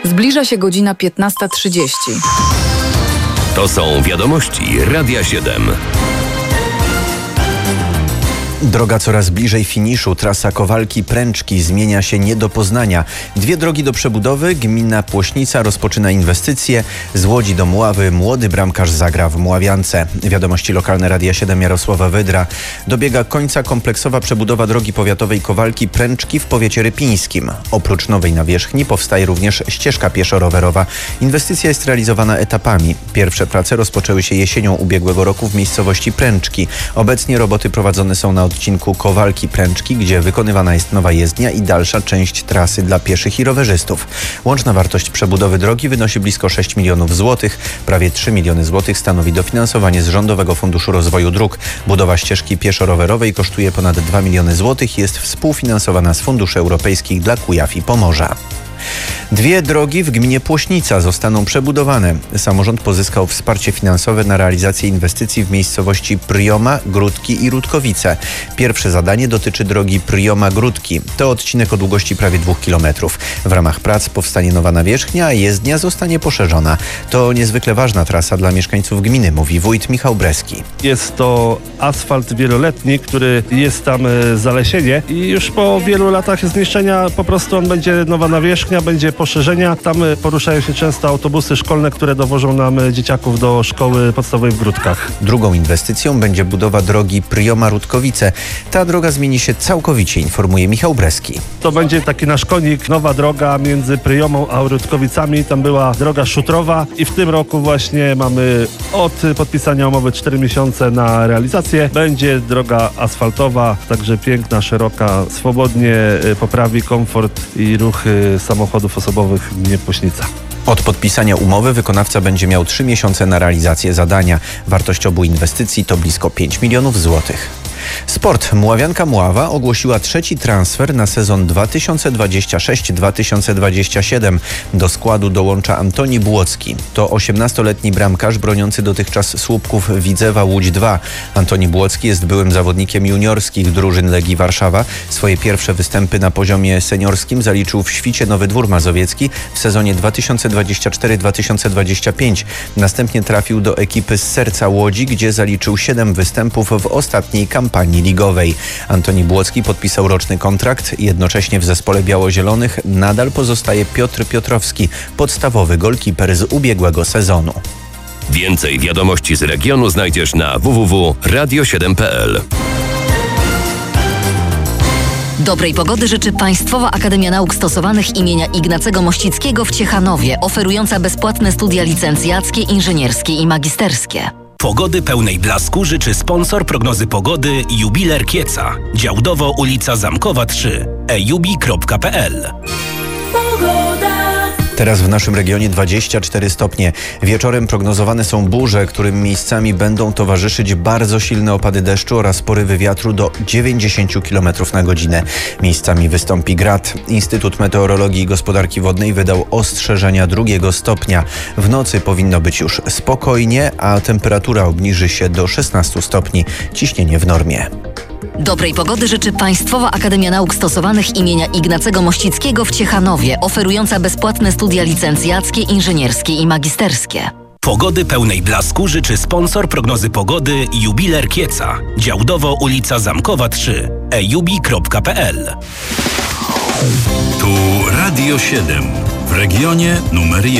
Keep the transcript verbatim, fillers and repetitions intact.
Zbliża się godzina piętnasta trzydzieści. To są wiadomości Radia siedem. Droga coraz bliżej finiszu. Trasa Kowalki-Pręczki zmienia się nie do poznania. Dwie drogi do przebudowy. Gmina Płośnica rozpoczyna inwestycje. Z Łodzi do Mławy młody bramkarz zagra w Mławiance. Wiadomości lokalne Radia siedem Jarosława Wydra. Dobiega końca kompleksowa przebudowa drogi powiatowej Kowalki-Pręczki w powiecie rypińskim. Oprócz nowej nawierzchni powstaje również ścieżka pieszo-rowerowa. Inwestycja jest realizowana etapami. Pierwsze prace rozpoczęły się jesienią ubiegłego roku w miejscowości Pręczki. Obecnie roboty prowadzone są na odcinku Kowalki-Pręczki, gdzie wykonywana jest nowa jezdnia i dalsza część trasy dla pieszych i rowerzystów. Łączna wartość przebudowy drogi wynosi blisko sześć milionów złotych. Prawie trzy miliony złotych stanowi dofinansowanie z Rządowego Funduszu Rozwoju Dróg. Budowa ścieżki pieszo-rowerowej kosztuje ponad dwa miliony złotych i jest współfinansowana z funduszy europejskich dla Kujaw i Pomorza. Dwie drogi w gminie Płośnica zostaną przebudowane. Samorząd pozyskał wsparcie finansowe na realizację inwestycji w miejscowości Pryjoma, Gródki i Rutkowice. Pierwsze zadanie dotyczy drogi Pryjoma-Gródki. To odcinek o długości prawie dwóch kilometrów. W ramach prac powstanie nowa nawierzchnia, a jezdnia zostanie poszerzona. To niezwykle ważna trasa dla mieszkańców gminy, mówi wójt Michał Breski. Jest to asfalt wieloletni, który jest tam zalesienie i już po wielu latach zniszczenia po prostu on będzie nowa nawierzchnia, będzie poszerzenia. Tam poruszają się często autobusy szkolne, które dowożą nam dzieciaków do szkoły podstawowej w Gródkach. Drugą inwestycją będzie budowa drogi Pryjoma-Rutkowice. Ta droga zmieni się całkowicie, informuje Michał Breski. To będzie taki nasz konik, nowa droga między Pryjomą a Rutkowicami. Tam była droga szutrowa i w tym roku właśnie mamy od podpisania umowy cztery miesiące na realizację. Będzie droga asfaltowa, także piękna, szeroka, swobodnie poprawi komfort i ruchy samochodów osobowych w gminie Płośnica. Od podpisania umowy wykonawca będzie miał trzy miesiące na realizację zadania. Wartość obu inwestycji to blisko pięć milionów złotych. Sport. Mławianka Mława ogłosiła trzeci transfer na sezon dwa tysiące dwudziesty szósty dwa tysiące dwudziesty siódmy. Do składu dołącza Antoni Błocki. To osiemnastoletni bramkarz broniący dotychczas słupków Widzewa Łódź dwa. Antoni Błocki jest byłym zawodnikiem juniorskich drużyn Legii Warszawa. Swoje pierwsze występy na poziomie seniorskim zaliczył w Świcie Nowy Dwór Mazowiecki w sezonie dwa tysiące dwudziestym czwartym dwa tysiące dwudziestym piątym. Następnie trafił do ekipy z Serca Łodzi, gdzie zaliczył siedem występów w ostatniej kampanii ligowej. Antoni Błocki podpisał roczny kontrakt. Jednocześnie w zespole biało-zielonych nadal pozostaje Piotr Piotrowski, podstawowy golkiper z ubiegłego sezonu. Więcej wiadomości z regionu znajdziesz na w w w kropka radio siedem kropka p l. Dobrej pogody życzy Państwowa Akademia Nauk Stosowanych imienia Ignacego Mościckiego w Ciechanowie, oferująca bezpłatne studia licencjackie, inżynierskie i magisterskie. Pogody pełnej blasku życzy sponsor prognozy pogody Jubiler Kieca. Działdowo ulica Zamkowa trzy. e jubi kropka p l. Teraz w naszym regionie dwadzieścia cztery stopnie. Wieczorem prognozowane są burze, którym miejscami będą towarzyszyć bardzo silne opady deszczu oraz porywy wiatru do dziewięćdziesiąt kilometrów na godzinę. Miejscami wystąpi grad. Instytut Meteorologii i Gospodarki Wodnej wydał ostrzeżenia drugiego stopnia. W nocy powinno być już spokojnie, a temperatura obniży się do szesnastu stopni. Ciśnienie w normie. Dobrej pogody życzy Państwowa Akademia Nauk Stosowanych imienia Ignacego Mościckiego w Ciechanowie, oferująca bezpłatne studia licencjackie, inżynierskie i magisterskie. Pogody pełnej blasku życzy sponsor prognozy pogody Jubiler Kieca. Działdowo ulica Zamkowa trzy. e jubi kropka p l. Tu Radio siedem w regionie numer jeden.